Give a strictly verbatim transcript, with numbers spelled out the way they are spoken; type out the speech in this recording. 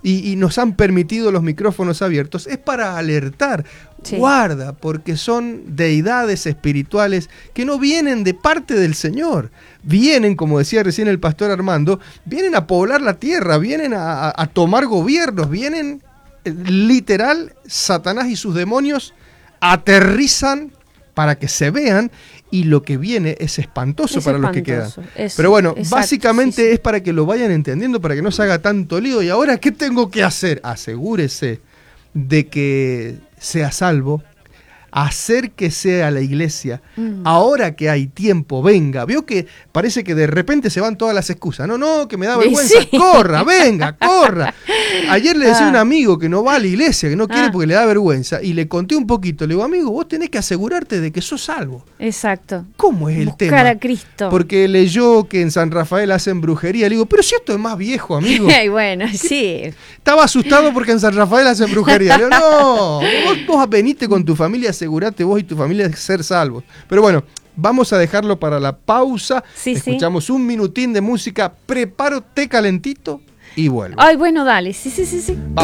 y, y nos han permitido los micrófonos abiertos, es para alertar. Sí. Guarda, porque son deidades espirituales que no vienen de parte del Señor. Vienen, como decía recién el pastor Armando, vienen a poblar la tierra, vienen a, a, a tomar gobiernos, vienen, literal, Satanás y sus demonios aterrizan para que se vean, y lo que viene es espantoso es para espantoso, los que quedan. Eso, Pero bueno, exacto, básicamente sí, sí. es para que lo vayan entendiendo, para que no se haga tanto lío. Y ahora, ¿qué tengo que hacer? Asegúrese de que sea salvo, acérquese a la iglesia, mm. ahora que hay tiempo, venga. Veo que parece que de repente se van todas las excusas. No, no, que me da vergüenza. Sí. Corra, venga, corra. Ayer le decía a ah. un amigo que no va a la iglesia, que no quiere ah. porque le da vergüenza, y le conté un poquito. Le digo, amigo, vos tenés que asegurarte de que sos salvo. Exacto. ¿Cómo es el Buscar tema? a Cristo. Porque leyó que en San Rafael hacen brujería. Le digo, pero si esto es más viejo, amigo. Ay, bueno, sí. Estaba asustado porque en San Rafael hacen brujería. Le digo, no, vos, vos veniste con tu familia, asegurate vos y tu familia de ser salvos. Pero bueno, vamos a dejarlo para la pausa. Sí, Escuchamos sí. un minutín de música. Preparo té calentito y vuelvo. Ay, bueno, dale. Sí, sí, sí, sí. Vamos.